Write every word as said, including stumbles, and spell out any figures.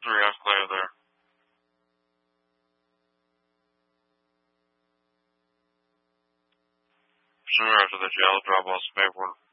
three Enclave there. Sooner after the jail, drop off some paperwork.